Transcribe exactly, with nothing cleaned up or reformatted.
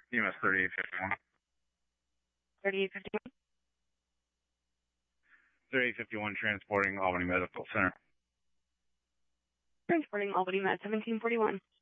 E M S thirty-eight fifty-one. thirty-eight fifty-one? thirty-eight fifty-one, transporting Albany Medical Center. Transporting Albany Med, seventeen forty-one.